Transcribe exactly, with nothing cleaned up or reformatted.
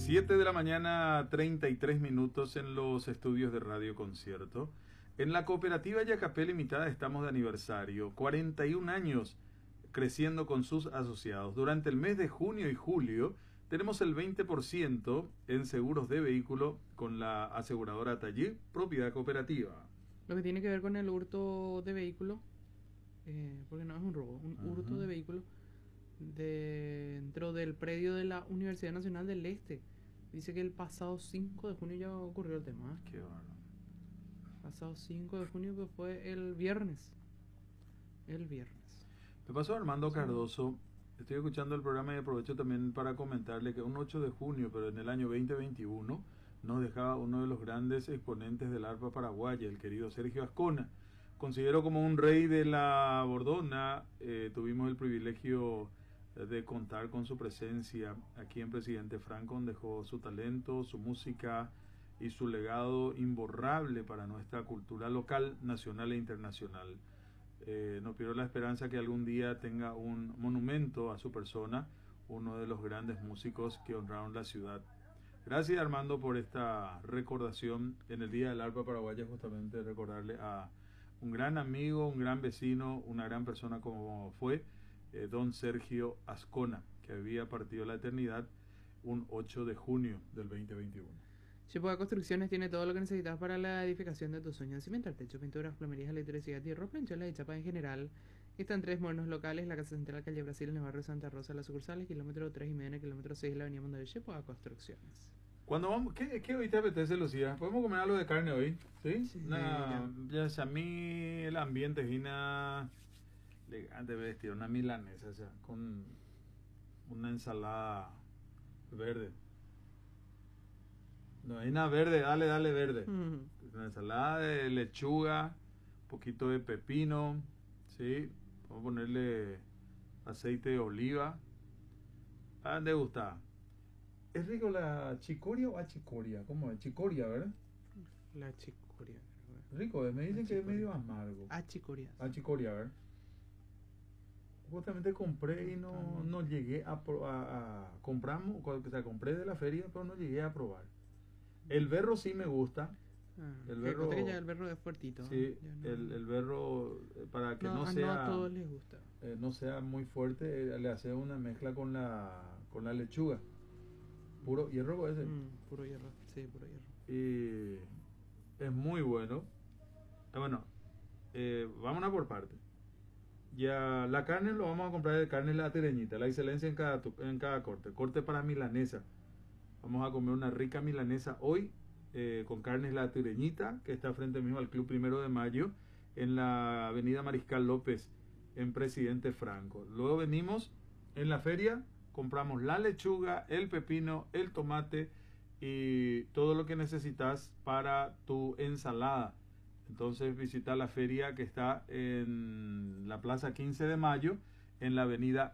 siete de la mañana, treinta y tres minutos en los estudios de Radio Concierto. En la cooperativa Yacapé Limitada estamos de aniversario, cuarenta y un años creciendo con sus asociados. Durante el mes de junio y julio tenemos el veinte por ciento en seguros de vehículo con la aseguradora Taller Propiedad Cooperativa. Lo que tiene que ver con el hurto de vehículo, eh, porque no es un robo, un Ajá. hurto de vehículo de, dentro del predio de la Universidad Nacional del Este. Dice que el pasado cinco de junio ya ocurrió el tema. Qué bárbaro. Pasado cinco de junio, que fue el viernes. El viernes. Me pasó Armando Cardoso. Estoy escuchando el programa y aprovecho también para comentarle que un ocho de junio, pero en el año veinte veintiuno, nos dejaba uno de los grandes exponentes del arpa paraguaya, el querido Sergio Ascona. Considero como un rey de la bordona. Eh, tuvimos el privilegio de contar con su presencia aquí en Presidente Franco, donde dejó su talento, su música y su legado imborrable para nuestra cultura local, nacional e internacional. Eh, no pierdo la esperanza que algún día tenga un monumento a su persona, uno de los grandes músicos que honraron la ciudad. Gracias, Armando, por esta recordación en el Día del Arpa Paraguaya, justamente recordarle a un gran amigo, un gran vecino, una gran persona como fue eh, don Sergio Ascona, que había partido la eternidad un ocho de junio del veinte veintiuno. Chepoa Construcciones tiene todo lo que necesitas para la edificación de tus sueños: cimentar, techo, pinturas, plomerías, electricidad, hierro, plancholas y chapa en general. Están tres modernos locales: la Casa Central, calle Brasil, en el barrio Santa Rosa, las sucursales, kilómetro tres y medio, en el kilómetro seis de la avenida Mundo de Chepoa Construcciones. Cuando vamos, ¿qué, qué hoy te apetece, Lucía? ¿Podemos comer algo de carne hoy? ¿Sí? Sí, Una, ya sea, a mí el ambiente es una elegante bestia, una milanesa, o sea, con una ensalada verde. No, hay una verde, dale, dale verde. Mm. Una ensalada de lechuga, un poquito de pepino, ¿sí? Vamos a ponerle aceite de oliva. ¿A dónde gusta? ¿Es rico la chicoria o achicoria? ¿Cómo es? Chicoria, ¿verdad? La chicoria. Rico, me dicen que es medio amargo. Achicoria. Achicoria, ¿verdad? Justamente compré y no, no llegué a, a, a compramos, o sea, compré de la feria, pero no llegué a probar. El berro sí me gusta. Ah, el que berro, que ya el berro es fuertito. Sí, no, el, el berro para que no, no sea no a todos les gusta. Eh, no sea muy fuerte, eh, le hace una mezcla con la con la lechuga. Puro hierro ese. Mm, puro hierro, sí, puro hierro. Y es muy bueno. Eh, bueno, eh, vamos a por parte. Ya la carne lo vamos a comprar de carne la tireñita, la excelencia en cada en cada corte. Corte para milanesa. Vamos a comer una rica milanesa hoy eh, con carnes la tireñita, que está frente mismo al Club Primero de Mayo, en la avenida Mariscal López, en Presidente Franco. Luego venimos en la feria, compramos la lechuga, el pepino, el tomate y todo lo que necesitas para tu ensalada. Entonces visita la feria que está en la Plaza quince de Mayo, en la avenida